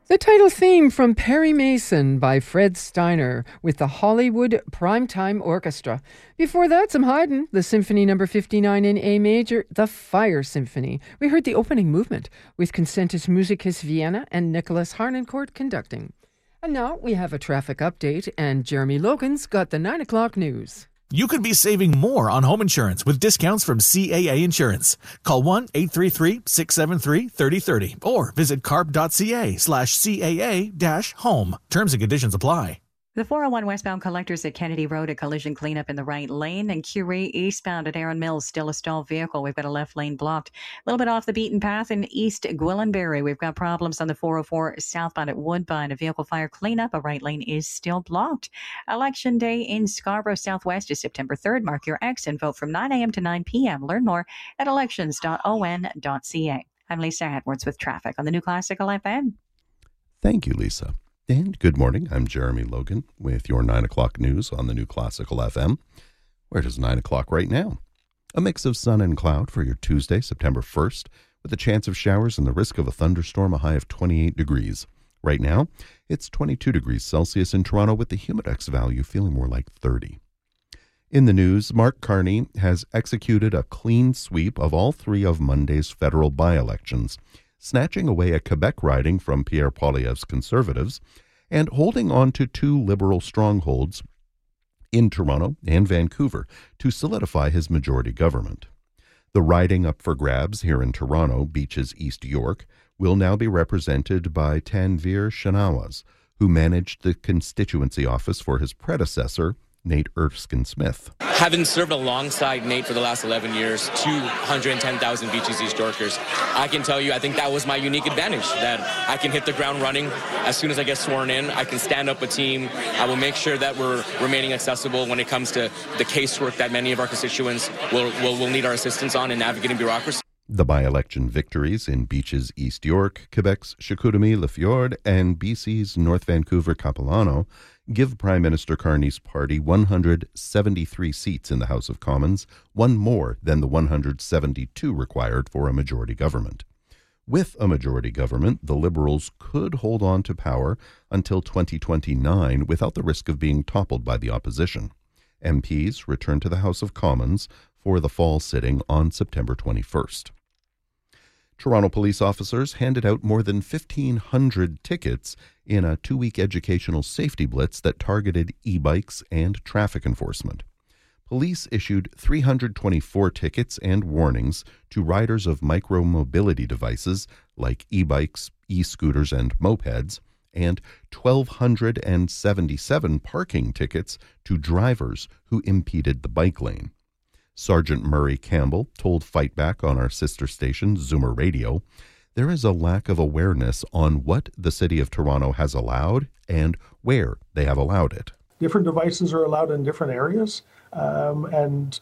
The title theme from Perry Mason by Fred Steiner with the Hollywood Primetime Orchestra. Before that, some Haydn, the Symphony No. 59 in A major, the Fire Symphony. We heard the opening movement with Concentus Musicus Vienna and Nicholas Harnoncourt conducting. And now we have a traffic update, and Jeremy Logan's got the 9 o'clock news. You could be saving more on home insurance with discounts from CAA Insurance. Call 1-833-673-3030 or visit carp.ca/CAA-home. Terms and conditions apply. The 401 westbound collectors at Kennedy Road, a collision cleanup in the right lane, and Curie eastbound at Aaron Mills, still a stalled vehicle. We've got a left lane blocked. A little bit off the beaten path in East Gwillimbury. We've got problems on the 404 southbound at Woodbine. A vehicle fire cleanup. A right lane is still blocked. Election day in Scarborough Southwest is September 3rd. Mark your X and vote from 9 a.m. to 9 p.m. Learn more at elections.on.ca. I'm Lisa Edwards with traffic on the New Classical FM. Thank you, Lisa. And good morning. I'm Jeremy Logan with your 9 o'clock news on the New Classical FM. Where it is 9 o'clock right now. A mix of sun and cloud for your Tuesday, September 1st, with a chance of showers and the risk of a thunderstorm, a high of 28 degrees. Right now, it's 22 degrees Celsius in Toronto with the humidex value feeling more like 30. In the news, Mark Carney has executed a clean sweep of all three of Monday's federal by-elections, snatching away a Quebec riding from Pierre Poilievre's Conservatives and holding on to two Liberal strongholds in Toronto and Vancouver to solidify his majority government. The riding up for grabs here in Toronto, Beaches East York, will now be represented by Tanveer Shanawaz, who managed the constituency office for his predecessor, Nate Erskine-Smith. Having served alongside Nate for the last 11 years, 210,000 Beaches East Yorkers, I can tell you I think that was my unique advantage, that I can hit the ground running as soon as I get sworn in. I can stand up a team. I will make sure that we're remaining accessible when it comes to the casework that many of our constituents will need our assistance on in navigating bureaucracy. The by-election victories in Beaches East York, Quebec's Chicoutimi-Lafjord, and BC's North Vancouver-Capilano give Prime Minister Carney's party 173 seats in the House of Commons, one more than the 172 required for a majority government. With a majority government, the Liberals could hold on to power until 2029 without the risk of being toppled by the opposition. MPs return to the House of Commons for the fall sitting on September 21st. Toronto police officers handed out more than 1,500 tickets in a 2-week educational safety blitz that targeted e-bikes and traffic enforcement. Police issued 324 tickets and warnings to riders of micro-mobility devices like e-bikes, e-scooters, and mopeds, and 1,277 parking tickets to drivers who impeded the bike lane. Sergeant Murray Campbell told Fight Back on our sister station, Zoomer Radio, there is a lack of awareness on what the City of Toronto has allowed and where they have allowed it. Different devices are allowed in different areas, and